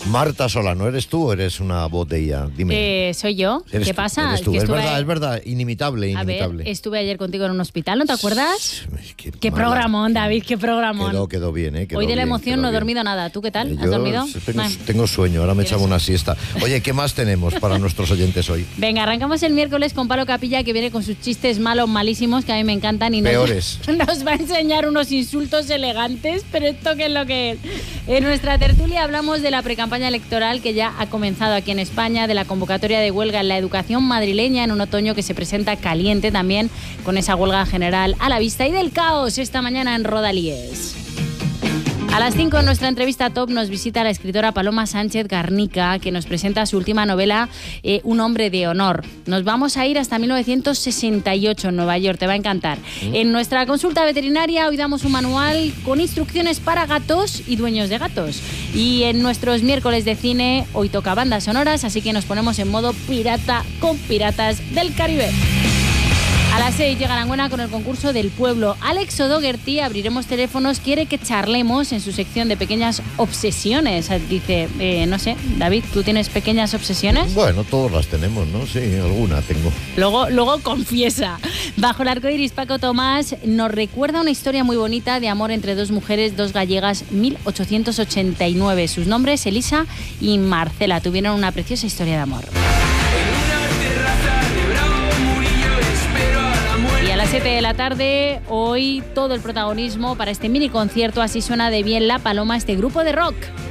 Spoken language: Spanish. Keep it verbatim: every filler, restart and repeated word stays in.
Marta Solano, ¿eres tú o eres una botella? Dime. Eh, soy yo. ¿Qué tú, pasa? Eres tú. Que Es estuve... verdad, es verdad. Inimitable, A inimitable. ver, estuve ayer contigo en un hospital, ¿no te acuerdas? Qué, qué programón, David, qué programón. Quedó, quedó bien, ¿eh? Quedó Hoy de la bien, emoción no he bien. dormido nada. ¿Tú qué tal? Eh, ¿Has yo dormido? Tengo, Ay. tengo sueño, ahora me echaba una siesta. Oye, ¿qué más tenemos para nuestros oyentes hoy? Venga, arrancamos el miércoles con Palo Capilla, que viene con sus chistes malos, malísimos, que a mí me encantan. Y nos, Peores. nos va a enseñar unos insultos elegantes, pero ¿esto qué es lo que es? En nuestra tertulia hablamos de la precampaña electoral que ya ha comenzado aquí en España, de la convocatoria de huelga en la educación madrileña en un otoño que se presenta caliente también, con esa huelga general a la vista, y del caos esta mañana en Rodalíes. A las cinco en nuestra entrevista top nos visita la escritora Paloma Sánchez Garnica, que nos presenta su última novela, eh, Un hombre de honor. Nos vamos a ir hasta mil novecientos sesenta y ocho en Nueva York, te va a encantar. ¿Mm? En nuestra consulta veterinaria hoy damos un manual con instrucciones para gatos y dueños de gatos. Y en nuestros miércoles de cine hoy toca bandas sonoras, así que nos ponemos en modo pirata con Piratas del Caribe. A las seis llega Langüena con el concurso del pueblo. Alex O'Dougherty, abriremos teléfonos, quiere que charlemos en su sección de pequeñas obsesiones. Dice, eh, no sé, David, ¿tú tienes pequeñas obsesiones? Bueno, todos las tenemos, ¿no? Sí, alguna tengo. Luego, luego confiesa. Bajo el arco iris, Paco Tomás nos recuerda una historia muy bonita de amor entre dos mujeres, dos gallegas, mil ochocientos ochenta y nueve. Sus nombres, Elisa y Marcela, tuvieron una preciosa historia de amor. Y a las siete de la tarde, hoy todo el protagonismo para este mini concierto. Así suena de bien La Paloma, este grupo de rock.